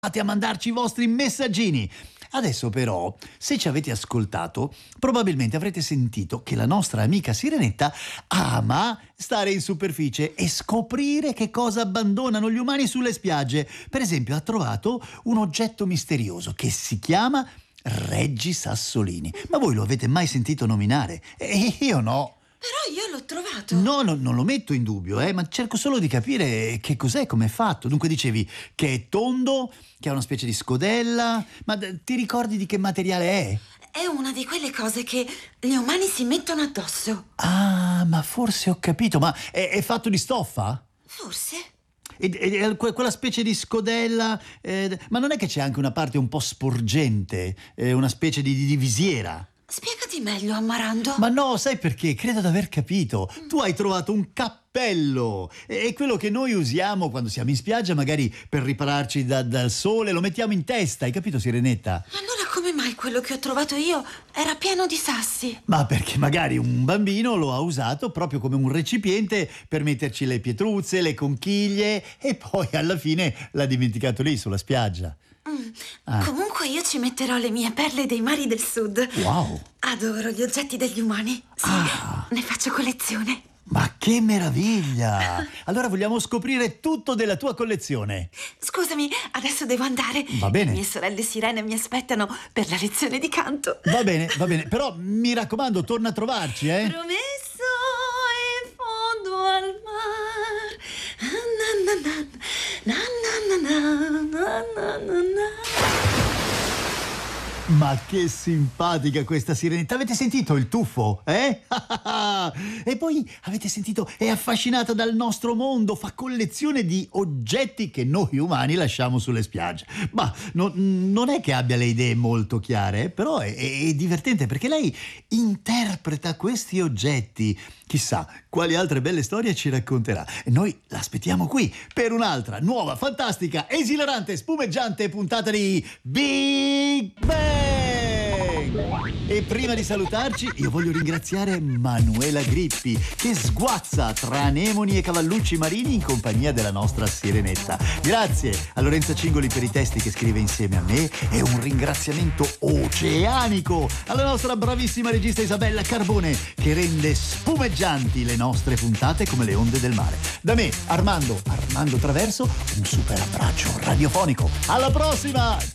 a mandarci i vostri messaggini. Adesso però, se ci avete ascoltato, probabilmente avrete sentito che la nostra amica Sirenetta ama stare in superficie e scoprire che cosa abbandonano gli umani sulle spiagge. Per esempio, ha trovato un oggetto misterioso che si chiama Reggi Sassolini. Ma voi lo avete mai sentito nominare? Io no. Però io l'ho trovato. No, non lo metto in dubbio, ma cerco solo di capire che cos'è, com'è fatto. Dunque dicevi che è tondo, che ha una specie di scodella, ma ti ricordi di che materiale è? È una di quelle cose che gli umani si mettono addosso. Ah, ma forse ho capito, ma è fatto di stoffa? Forse. E quella specie di scodella, ma non è che c'è anche una parte un po' sporgente, una specie di visiera? Spiegati meglio, Ammarando. Ma no, sai perché? Credo di aver capito. Tu hai trovato un cappello. È quello che noi usiamo quando siamo in spiaggia, magari per ripararci dal sole, lo mettiamo in testa, hai capito, Sirenetta? Allora come mai quello che ho trovato io era pieno di sassi? Ma perché magari un bambino lo ha usato proprio come un recipiente per metterci le pietruzze, le conchiglie e poi alla fine l'ha dimenticato lì sulla spiaggia. Comunque io ci metterò le mie perle dei mari del sud. Wow! Adoro gli oggetti degli umani. Sì, ne faccio collezione. Ma che meraviglia! Allora vogliamo scoprire tutto della tua collezione. Scusami, adesso devo andare. Va bene. Le mie sorelle sirene mi aspettano per la lezione di canto. Va bene, però mi raccomando, torna a trovarci, Promesso, in fondo al mar. Na, na, na, na, na, na, na, na, na, na. Ma che simpatica questa Sirenetta. Avete sentito il tuffo, E poi avete sentito, è affascinata dal nostro mondo, fa collezione di oggetti che noi umani lasciamo sulle spiagge. Ma non è che abbia le idee molto chiare, però è divertente perché lei interpreta questi oggetti. Chissà quali altre belle storie ci racconterà. E noi l'aspettiamo qui per un'altra nuova, fantastica, esilarante, spumeggiante puntata di Big Bang! E prima di salutarci io voglio ringraziare Manuela Grippi che sguazza tra anemoni e cavallucci marini in compagnia della nostra Sirenetta. Grazie a Lorenza Cingoli per i testi che scrive insieme a me e un ringraziamento oceanico alla nostra bravissima regista Isabella Carbone che rende spumeggianti le nostre puntate come le onde del mare. Da me, Armando Traverso, un super abbraccio radiofonico. Alla prossima!